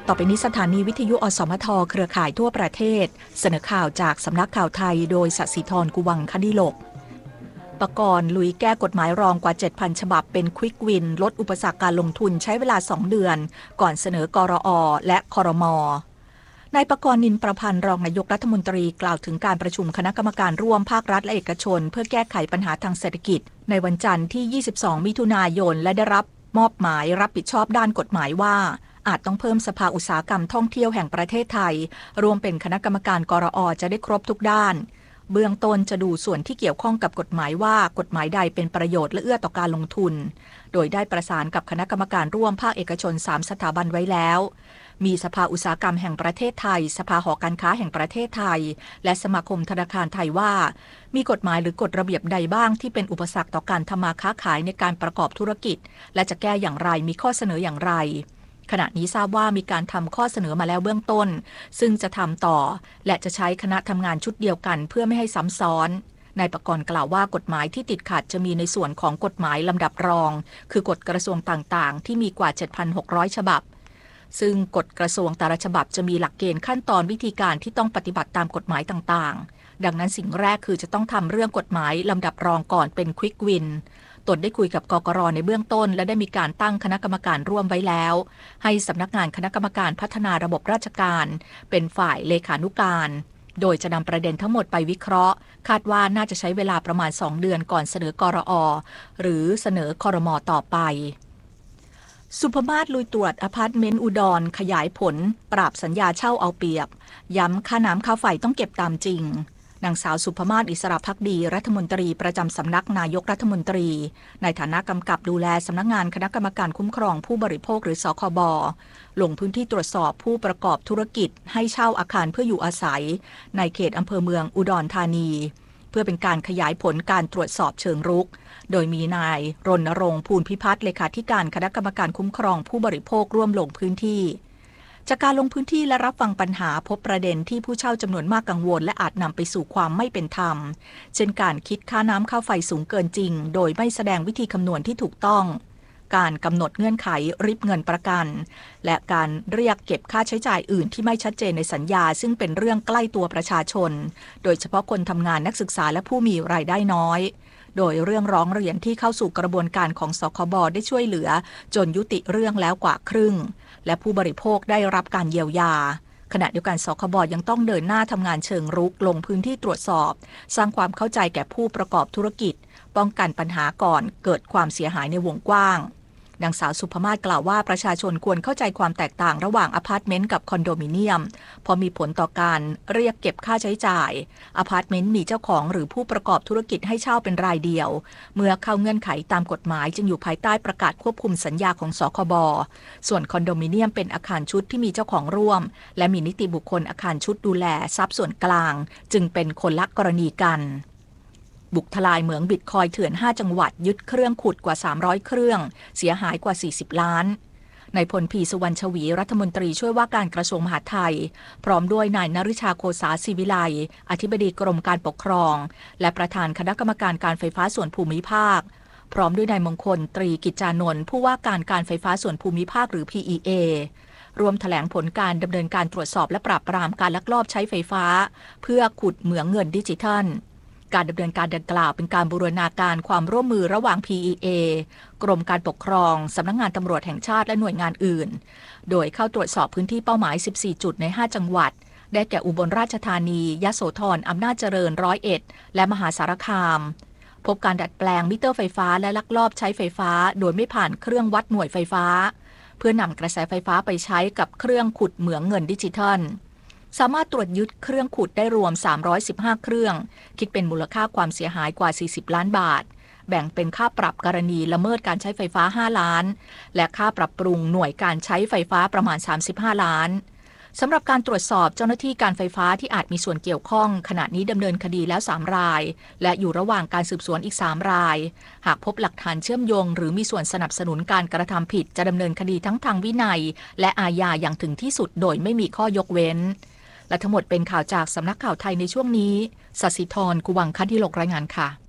ต่อไปนี้สถานีวิทยุอสมทเครือข่ายทั่วประเทศเสนอข่าวจากสำนักข่าวไทยโดยศศิธรกุวังคดิโลกปกรณ์ลุยแก้กฎหมายรองกว่า 7,000 ฉบับเป็นควิกวินลดอุปสรรคการลงทุนใช้เวลา2เดือนก่อนเสนอกรอ.และครม.นายปกรณ์ นินประพันธ์รองนายกรัฐมนตรีกล่าวถึงการประชุมคณะกรรมการร่วมภาครัฐและเอกชนเพื่อแก้ไขปัญหาทางเศรษฐกิจในวันจันทร์ที่22มิถุนายนและได้รับมอบหมายรับผิดชอบด้านกฎหมายว่าอาจต้องเพิ่มสภาอุตสาหกรรมท่องเที่ยวแห่งประเทศไทยรวมเป็นคณะกรรมการกรอ.จะได้ครบทุกด้านเบื้องต้นจะดูส่วนที่เกี่ยวข้องกับกฎหมายว่ากฎหมายใดเป็นประโยชน์และเอื้อต่อการลงทุนโดยได้ประสานกับคณะกรรมการร่วมภาคเอกชน3สถาบันไว้แล้วมีสภาอุตสาหกรรมแห่งประเทศไทยสภาหอการค้าแห่งประเทศไทยและสมาคมธนาคารไทยว่ามีกฎหมายหรือกฎระเบียบใดบ้างที่เป็นอุปสรรคต่อการทำมาค้าขายในการประกอบธุรกิจและจะแก้อย่างไรมีข้อเสนออย่างไรขณะนี้ทราบว่ามีการทำข้อเสนอมาแล้วเบื้องต้นซึ่งจะทำต่อและจะใช้คณะทำงานชุดเดียวกันเพื่อไม่ให้ซ้ำซ้อนนายปกรณ์กล่าวว่ากฎหมายที่ติดขัดจะมีในส่วนของกฎหมายลำดับรองคือกฎกระทรวงต่างๆที่มีกว่า 7,600 ฉบับซึ่งกฎกระทรวงแต่ละฉบับจะมีหลักเกณฑ์ขั้นตอนวิธีการที่ต้องปฏิบัติตามกฎหมายต่างๆดังนั้นสิ่งแรกคือจะต้องทำเรื่องกฎหมายลำดับรองก่อนเป็นควิกวินตนได้คุยกับกกร.ในเบื้องต้นและได้มีการตั้งคณะกรรมการร่วมไว้แล้วให้สำนักงานคณะกรรมการพัฒนาระบบราชการเป็นฝ่ายเลขานุการโดยจะนำประเด็นทั้งหมดไปวิเคราะห์คาดว่าน่าจะใช้เวลาประมาณ2เดือนก่อนเสนอกรอ.หรือเสนอครม.ต่อไปสุภมาศลุยตรวจอพาร์ตเมนต์อุดรขยายผลปราบสัญญาเช่าเอาเปรียบย้ำค่าน้ำค่าไฟต้องเก็บตามจริงนางสาวสุภมาศอิสระภักดีรัฐมนตรีประจำสำนักนายกรัฐมนตรีในฐานะกำกับดูแลสำนักงานคณะกรรมการคุ้มครองผู้บริโภคหรือสคบ.ลงพื้นที่ตรวจสอบผู้ประกอบธุรกิจให้เช่าอาคารเพื่ออยู่อาศัยในเขตอำเภอเมืองอุดรธานีเพื่อเป็นการขยายผลการตรวจสอบเชิงรุกโดยมีนายรณรงค์ภูลพิพัฒน์เลขาธิการคณะกรรมการคุ้มครองผู้บริโภคร่วมลงพื้นที่จากการลงพื้นที่และรับฟังปัญหาพบประเด็นที่ผู้เช่าจำนวนมากกังวลและอาจนำไปสู่ความไม่เป็นธรรมเช่นการคิดค่าน้ำค่าไฟสูงเกินจริงโดยไม่แสดงวิธีคำนวณที่ถูกต้องการกำหนดเงื่อนไขริบเงินประกันและการเรียกเก็บค่าใช้จ่ายอื่นที่ไม่ชัดเจนในสัญญาซึ่งเป็นเรื่องใกล้ตัวประชาชนโดยเฉพาะคนทำงานนักศึกษาและผู้มีรายได้น้อยโดยเรื่องร้องเรียนที่เข้าสู่กระบวนการของสคบ.ได้ช่วยเหลือจนยุติเรื่องแล้วกว่าครึ่งและผู้บริโภคได้รับการเยียวยาขณะเดียวกันสคบ.ยังต้องเดินหน้าทำงานเชิงรุกลงพื้นที่ตรวจสอบสร้างความเข้าใจแก่ผู้ประกอบธุรกิจป้องกันปัญหาก่อนเกิดความเสียหายในวงกว้างนางสาวสุภมาศกล่าวว่าประชาชนควรเข้าใจความแตกต่างระหว่างอพาร์ตเมนต์กับคอนโดมิเนียมเพราะมีผลต่อการเรียกเก็บค่าใช้จ่ายอพาร์ตเมนต์มีเจ้าของหรือผู้ประกอบธุรกิจให้เช่าเป็นรายเดียวเมื่อเข้าเงื่อนไขตามกฎหมายจึงอยู่ภายใต้ประกาศควบคุมสัญญาของสคบ.ส่วนคอนโดมิเนียมเป็นอาคารชุดที่มีเจ้าของร่วมและมีนิติบุคคลอาคารชุดดูแลทรัพย์ส่วนกลางจึงเป็นคนละกรณีกันบุกทลายเหมืองบิตคอยเถื่อน5จังหวัดยึดเครื่องขุดกว่า300เครื่องเสียหายกว่า40ล้านนายพล พี สุวรรณชวีรัฐมนตรีช่วยว่าการกระทรวงมหาดไทยพร้อมด้วยนายนฤชาโคสาศิวิไลอธิบดีกรมการปกครองและประธานคณะกรรมการการไฟฟ้าส่วนภูมิภาคพร้อมด้วยนายมงคลตรีกิจจานนท์ผู้ว่าการไฟฟ้าส่วนภูมิภาคหรือ PEA รวมแถลงผลการดำเนินการตรวจสอบและปราบปรามการลักลอบใช้ไฟฟ้าเพื่อขุดเหมืองเงินดิจิทัลการดำเนินการดังกล่าวเป็นการบูรณาการความร่วมมือระหว่าง PEA กรมการปกครองสำนักงานตำรวจแห่งชาติและหน่วยงานอื่นโดยเข้าตรวจสอบพื้นที่เป้าหมาย14จุดใน5จังหวัดได้แก่อุบลราชธานียโสธรอำนาจเจริญ101และมหาสารคามพบการดัดแปลงมิเตอร์ไฟฟ้าและลักลอบใช้ไฟฟ้าโดยไม่ผ่านเครื่องวัดหน่วยไฟฟ้าเพื่อนำกระแสไฟฟ้าไปใช้กับเครื่องขุดเหมืองเงินดิจิทัลสามารถตรวจยึดเครื่องขุดได้รวม315เครื่องคิดเป็นมูลค่าความเสียหายกว่า40ล้านบาทแบ่งเป็นค่าปรับกรณีละเมิดการใช้ไฟฟ้า5ล้านและค่าปรับปรุงหน่วยการใช้ไฟฟ้าประมาณ35ล้านสำหรับการตรวจสอบเจ้าหน้าที่การไฟฟ้าที่อาจมีส่วนเกี่ยวข้องขณะนี้ดำเนินคดีแล้ว3รายและอยู่ระหว่างการสืบสวนอีก3รายหากพบหลักฐานเชื่อมโยงหรือมีส่วนสนับสนุนการกระทำผิดจะดำเนินคดีทั้งทางวินัยและอาญาอย่างถึงที่สุดโดยไม่มีข้อยกเว้นและทั้งหมดเป็นข่าวจากสำนักข่าวไทยในช่วงนี้ศศิธรกุวังคดิโลกรายงานค่ะ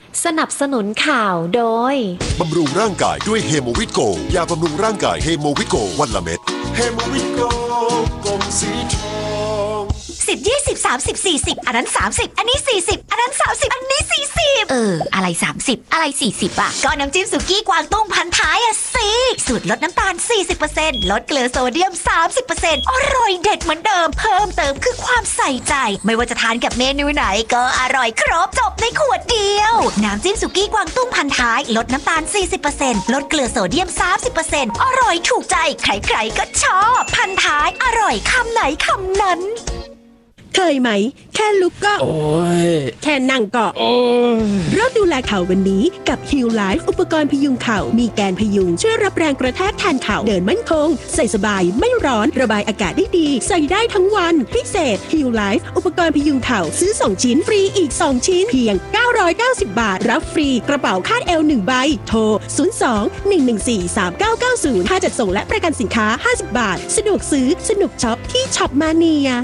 สนับสนุนข่าวโดยบำรุงร่างกายด้วยเฮโมวิตโกยาบำรุงร่างกายเฮโมวิตโกวันละเม็ดเฮโมวิตโกกลมสีทอง 10 20 30 40อันนั้น30อันนี้40อันนั้น30อันนี้40อะไร30อะไร40อ่ะก็น้ำจิ้มสุกี้กวางตุ้งพันท้ายอ่ะสิสูตรลดน้ำตาล 40% ลดเกลือโซเดียม 30% อร่อยเด็ดเหมือนเดิมเพิ่มเติมคือความใส่ใจไม่ว่าจะทานกับเมนูไหนก็อร่อยครบจบในขวดเดียวน้ำจิ้มสุกี้กวางตุ้งพันท้ายลดน้ำตาล 40% ลดเกลือโซเดียม 30% อร่อยถูกใจใครๆก็ชอบพันท้ายอร่อยคำไหนคำนั้นเคยไหมแค่ลุกก็โอ้ยแค่นั่งก็โอ้ยเริ่มดูแลเข่าวันนี้กับ Heal Life อุปกรณ์พยุงเข่ามีแกนพยุงช่วยรับแรงกระแทกแทนเข่าเดินมั่นคงใส่สบายไม่ร้อนระบายอากาศได้ดีใส่ได้ทั้งวันพิเศษ Heal Life อุปกรณ์พยุงเข่าซื้อ2ชิ้นฟรีอีก2ชิ้นเพียง990 บาทรับฟรีกระเป๋าคาดเอว1ใบโทร02-114-3990ค่าจัดส่งและประกันสินค้า50 บาทสะดวกซื้อสนุกช็อปที่ช็อปมาเนีย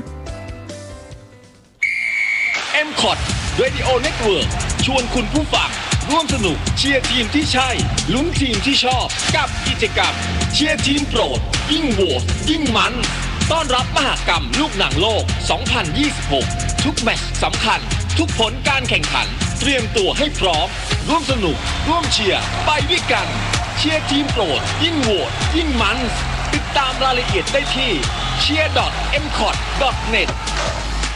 M-Cot Radio Network ชวนคุณผู้ฟังร่วมสนุกเชียร์ทีมที่ใช่ลุ้นทีมที่ชอบกับกิจกรรมเชียร์ทีมโปรดยิ่งโหวตยิ่งมันต้อนรับมหกรรมลูกหนังโลก 2026 ทุกแมตช์สำคัญทุกผลการแข่งขันเตรียมตัวให้พร้อมร่วมสนุกร่วมเชียร์ไปด้วยกันเชียร์ทีมโปรดยิ่งโหวตยิ่งมันติดตามรายละเอียดได้ที่cheer.mcot.net